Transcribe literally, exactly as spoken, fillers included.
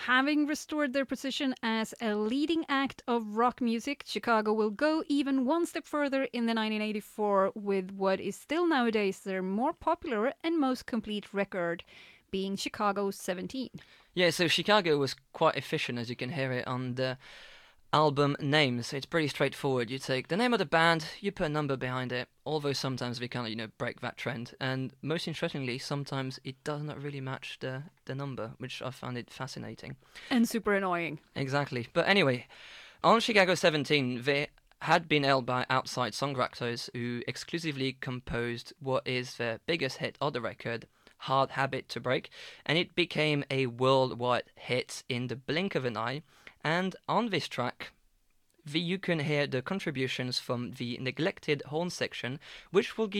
Having restored their position as a leading act of rock music, Chicago will go even one step further in the nineteen eighty-four with what is still nowadays their more popular and most complete record, being Chicago seventeen. Yeah, so Chicago was quite efficient, as you can hear it on the album names. It's pretty straightforward. You take the name of the band, you put a number behind it, although sometimes we kind of, you know, break that trend. And most interestingly, sometimes it does not really match the, the number, which I found it fascinating. And super annoying. Exactly. But anyway, on Chicago seventeen, they had been held by outside songwriters who exclusively composed what is their biggest hit of the record, Hard Habit to Break, and it became a worldwide hit in the blink of an eye. And on this track, the, you can hear the contributions from the neglected horn section, which will give